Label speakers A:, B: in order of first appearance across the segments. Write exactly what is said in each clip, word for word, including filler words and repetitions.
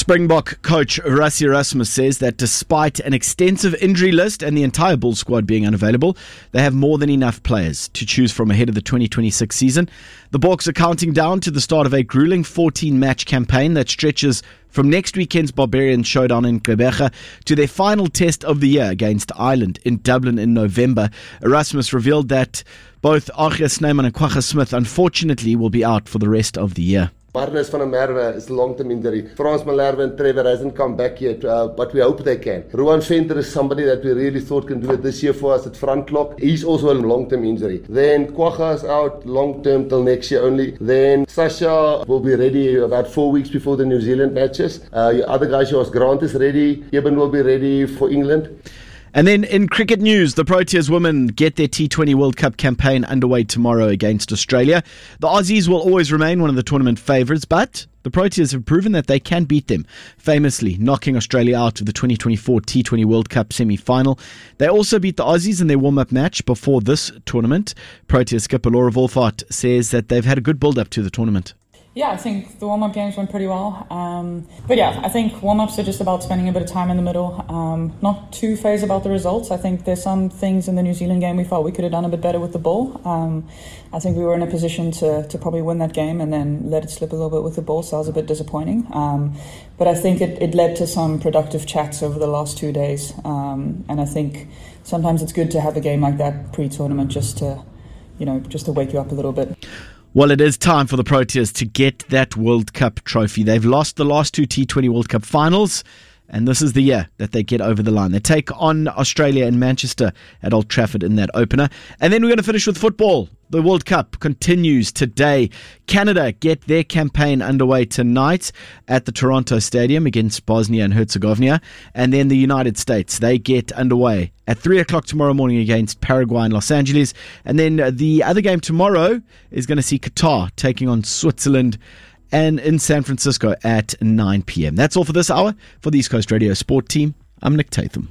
A: Springbok coach Rassie Erasmus says that despite an extensive injury list and the entire Bull squad being unavailable, they have more than enough players to choose from ahead of the twenty twenty-six season. The Boks are counting down to the start of a grueling fourteen-match campaign that stretches from next weekend's Barbarian showdown in Gqeberha to their final test of the year against Ireland in Dublin in November. Erasmus revealed that both Archie Snyman and Kwagga Smith unfortunately will be out for the rest of the year.
B: Marnus van der Merwe is a long-term injury. Frans Malherbe and Trevor hasn't come back yet, uh, but we hope they can. Ruan Venter is somebody that we really thought can do it this year for us at front lock. He's also a long-term injury. Then Kwagga is out long-term till next year only. Then Sasha will be ready about four weeks before the New Zealand matches. Uh, your other guys, yours, Grant is ready. Eben will be ready for England.
A: And then in cricket news, the Proteas women get their T twenty World Cup campaign underway tomorrow against Australia. The Aussies will always remain one of the tournament favourites, but the Proteas have proven that they can beat them, famously knocking Australia out of the twenty twenty-four T twenty World Cup semi-final. They also beat the Aussies in their warm-up match before this tournament. Proteas skipper Laura Wolfhard says that they've had a good build-up to the tournament.
C: Yeah, I think the warm-up games went pretty well. Um, but yeah, I think warm-ups are just about spending a bit of time in the middle. Um, not too phased about the results. I think there's some things in the New Zealand game we felt we could have done a bit better with the ball. Um, I think we were in a position to, to probably win that game and then let it slip a little bit with the ball, so that was a bit disappointing. Um, but I think it, it led to some productive chats over the last two days. Um, and I think sometimes it's good to have a game like that pre-tournament just to, you know, just to wake you up a little bit.
A: Well, it is time for the Proteas to get that World Cup trophy. They've lost the last two T twenty World Cup finals, and this is the year that they get over the line. They take on Australia in Manchester at Old Trafford in that opener. And then we're going to finish with football. The World Cup continues today. Canada get their campaign underway tonight at the Toronto Stadium against Bosnia and Herzegovina. And then the United States, they get underway at three o'clock tomorrow morning against Paraguay in Los Angeles. And then the other game tomorrow is going to see Qatar taking on Switzerland and in San Francisco at nine p.m. That's all for this hour. For the East Coast Radio Sport Team, I'm Nick Tatham.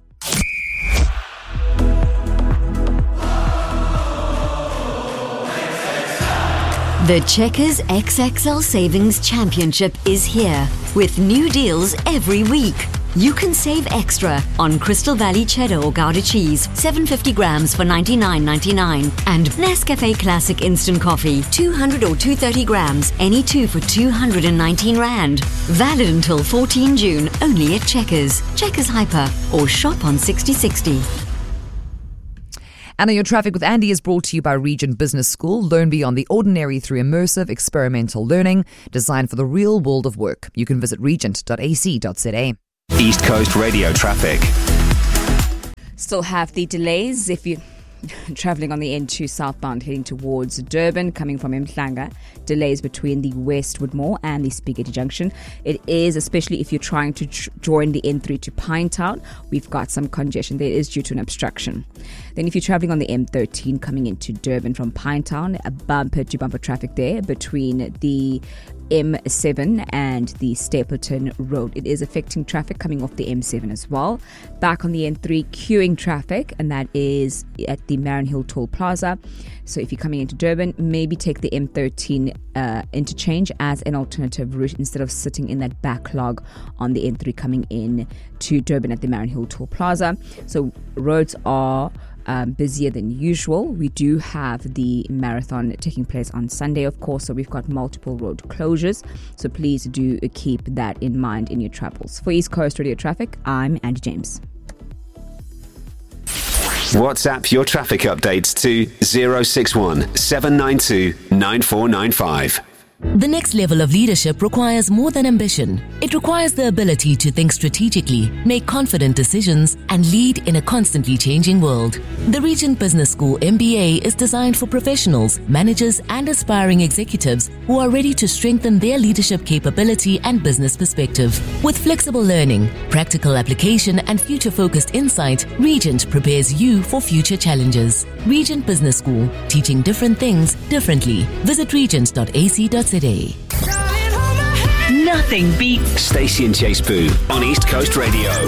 D: The Checkers X X L Savings Championship is here with new deals every week. You can save extra on Crystal Valley Cheddar or Gouda cheese, seven hundred fifty grams for ninety-nine ninety-nine, and Nescafe Classic Instant Coffee, two hundred or two hundred thirty grams, any two for two hundred nineteen rand. Valid until fourteenth of June, only at Checkers, Checkers Hyper, or shop on sixty sixty.
E: And your traffic with Andy is brought to you by Regent Business School. Learn beyond the ordinary through immersive experimental learning designed for the real world of work. You can visit regent dot a c dot z a.
F: East Coast Radio traffic.
G: Still have the delays if you travelling on the N two southbound heading towards Durban, coming from Mhlanga. Delays between the Westwood Mall and the Spaghetti Junction. It is, especially if you're trying to tr- join the N three to Pinetown, we've got some congestion. There is due to an obstruction. Then if you're travelling on the M thirteen coming into Durban from Pinetown, a bumper to bumper traffic there between the M seven and the Stapleton Road. It is affecting traffic coming off the M seven as well. Back on the N three, queuing traffic, and that is at the Marion Hill Toll Plaza. So if you're coming into Durban, maybe take the M thirteen uh, interchange as an alternative route instead of sitting in that backlog on the N three coming in to Durban at the Marion Hill Toll Plaza. So roads are Um, busier than usual. We do have the marathon taking place on Sunday, of course, so we've got multiple road closures. So please do keep that in mind in your travels. For East Coast Radio Traffic, I'm Andy James.
F: WhatsApp your traffic updates to zero six one seven nine two nine four nine five.
H: The next level of leadership requires more than ambition. It requires the ability to think strategically, make confident decisions, and lead in a constantly changing world. The Regent Business School M B A is designed for professionals, managers, and aspiring executives who are ready to strengthen their leadership capability and business perspective. With flexible learning, practical application, and future-focused insight, Regent prepares you for future challenges. Regent Business School, teaching different things differently. Visit regent dot a c dot z a.
I: Nothing beats
F: Stacey and Chase Boo on East Coast Radio.